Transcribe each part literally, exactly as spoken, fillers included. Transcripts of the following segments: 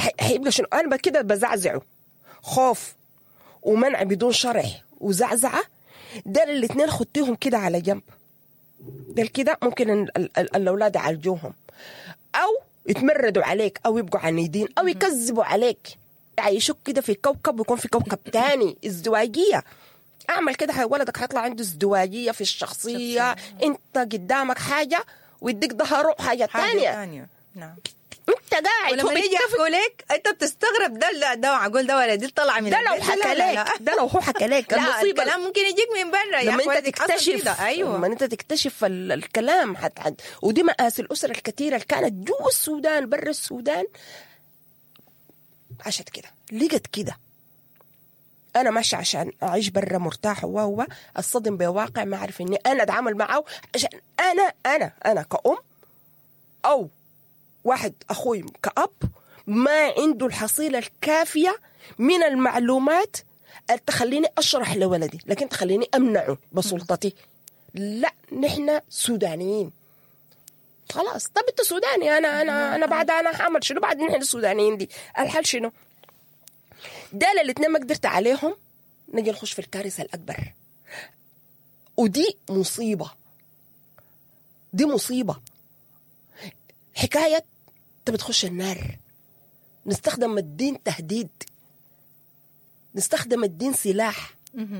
هيبقى شنو؟ انا كده بزعزعه خوف ومنع بدون شرع وزعزعه. ده الاثنين خدتيهم كده على جنب، ده كده ممكن ال- ال- الاولاد يعالجوهم، او يتمردوا عليك، او يبقوا عنيدين، او يكذبوا عليك، يعيشوك كده في كوكب ويكون في كوكب تاني. ازدواجيه، اعمل كده ولدك هيطلع عنده ازدواجيه في الشخصيه. انت قدامك حاجه ويديك ظهره حاجه تانية. ثانيه. نعم. انت قاعد ولما يجي يحكوا لك انت بتستغرب، ده لا ده معقول ده ولا دي طلع من ده لو البيت؟ لا، حكى لا، لا. لك ده لو هو حكى لك لا المصيبه الكلام ممكن يجيك من برا يا لما اخوي، انت تكتشف. ايوه لما انت تكتشف ال- الكلام حت حت ودي مآسي الاسر الكثيره اللي كانت جوا السودان برا السودان عشت كده، لقت كده. انا ماشي عشان اعيش برا مرتاح، وهو الصدم بواقع ما اعرف اني انا اتعامل معه، عشان انا انا انا كأم او واحد اخوي كأب ما عنده الحصيله الكافيه من المعلومات اللي تخليني اشرح لولدي، لكن تخليني امنعه بسلطتي. لا، نحن سودانيين خلاص. طب انت سوداني، انا انا انا بعد انا حامل شنو بعد؟ نحن السودانيين دي الحل شنو؟ ده الاثنين ما قدرت عليهم، نجي نخش في الكارثه الاكبر، ودي مصيبه. دي مصيبه. حكايه انت بتخش النار، نستخدم الدين تهديد، نستخدم الدين سلاح.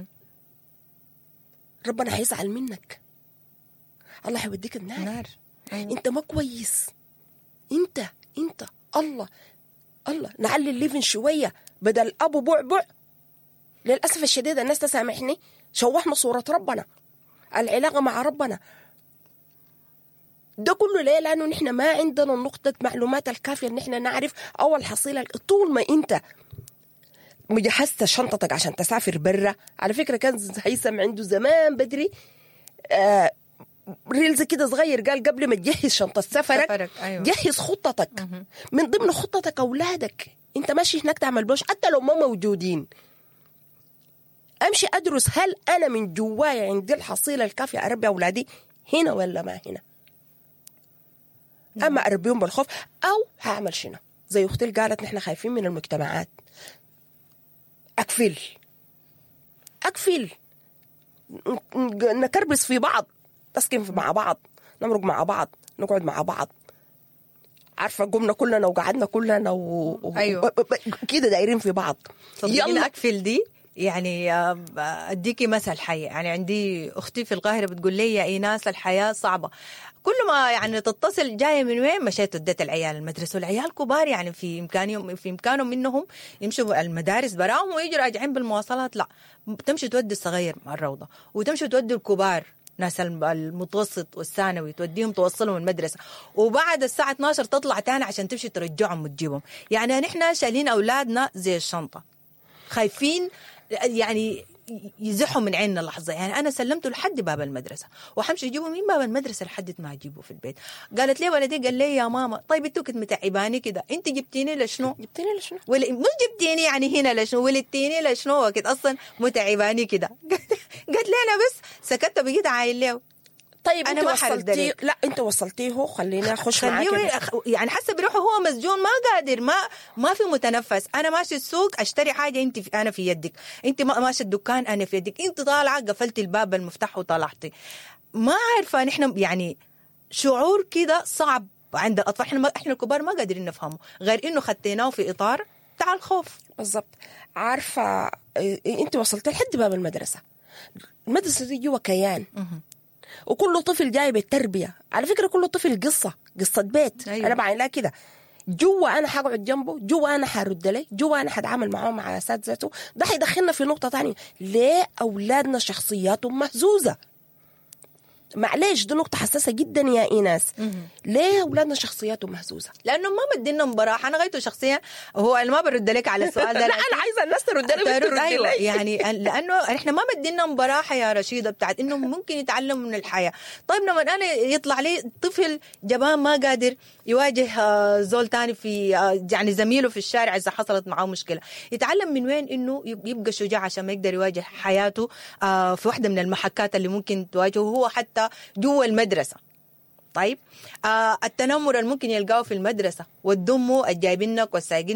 ربنا هيزعل منك، الله هيوديك النار. نار. أيوة. انت ما كويس، انت انت الله الله نعلي الليفن شويه بدل ابو بعبع. للاسف الشديد الناس تسامحني، شوحنا صوره ربنا، العلاقه مع ربنا. ده كله ليه؟ لانه نحن ما عندنا نقطه معلومات الكافيه ان احنا نعرف اول حصيله. طول ما انت مجهزت شنطتك عشان تسافر برا، على فكره كان هيثم عنده زمان بدري آه ريلز كده صغير، قال قبل ما تجهز شنطه سفرك, سفرك. أيوة. جهز خطتك. مه. من ضمن خطتك اولادك. انت ماشي هناك تعمل بوش حتى لو ما موجودين، امشي ادرس هل انا من جوايا عندي الحصيله الكافيه اربي اولادي هنا ولا ما هنا. اما اربيهم بالخوف او هعمل شنو؟ زي اختي قالت نحن خايفين من المجتمعات. اكفل اكفل نكربس في بعض، نسكن مع بعض، نمرق مع بعض، نقعد مع بعض. عارفه قمنا كلنا وقعدنا كلنا و... أيوة. كده دايرين في بعض. يلا اكفل دي. يعني اديكي مثل حي، يعني عندي اختي في القاهره بتقول لي يا ايناس الحياه صعبه، كل ما يعني تتصل جايه من وين مشيت وديت العيال المدرسه، والعيال كبار يعني في امكانهم في امكانهم منهم يمشوا المدارس براهم ويجوا راجعين بالمواصلات. لا، تمشي تودي الصغير مع الروضه وتمشي تودي الكبار ناس المتوسط والثانوي توديهم توصلهم المدرسه، وبعد الساعه اثناشر تطلع تاني عشان تمشي ترجعهم وتجيبهم. يعني نحن شايلين اولادنا زي الشنطه، خايفين يعني يزحوا من عيننا لحظة. يعني أنا سلمته لحد باب المدرسة وحمشي يجيبوا من باب المدرسة لحد ما أجيبه في البيت. قالت لي ولدي قال لي يا ماما طيب انتوا كنت متعباني كده، انت جبتيني لشنو؟ جبتيني لشنو؟ ولا مش جبتيني يعني هنا لشنو، ولدتيني لشنو وقت أصلا متعباني كده. قالت لي أنا بس سكت بقيت عايل له. طيب انت وصلتيه؟ لا انت وصلتيه، خليني اخش معاك. يعني حسب بروحه هو مسجون ما قادر، ما ما في متنفس. انا ماشي السوق اشتري حاجه انت في انا في يدك، انت ماشي الدكان انا في يدك، انت طالعه قفلتي الباب المفتاح وطلعتي. ما عارفه نحن يعني شعور كده صعب عند الاطفال. احنا احنا الكبار ما قادرين نفهمه، غير انه خديناه في اطار بتاع الخوف. بالضبط. عارفه انت وصلت لحد باب المدرسه، المدرسه دي جوا كيان، وكل طفل جاي بالتربية. على فكرة كل طفل قصة قصة بيت. أيوة. أنا بعين لها كده، جوا أنا حقعد جنبه، جوا أنا حرد له، جوا أنا حتعامل معه مع أساتذته. ده حيدخلنا في نقطة تانية، ليه أولادنا شخصياتهم مهزوزة؟ معليش دي نقطة حساسة جدا يا إيناس. ليه أولادنا شخصياتهم مهزوزة؟ لأنه ما مدينا مباراة. أنا غيته شخصيا هو أنا ما برد لك على السؤال ده. لا أنا عايزة الناس ترد لي. أيوة يعني لأنه إحنا ما مدينا مباراة يا رشيدة بتاعت إنه ممكن يتعلم من الحياة. طيب لما أنا يطلع لي طفل جبان ما قادر يواجه زول تاني في يعني زميله في الشارع إذا حصلت معه مشكلة، يتعلم من وين إنه يبقى شجاع عشان ما يقدر يواجه حياته في واحدة من المحكات اللي ممكن تواجهه هو حتى جوا المدرسة. طيب آه التنمر اللي ممكن يلقاه في المدرسة والدمو الجايبينك والسايقين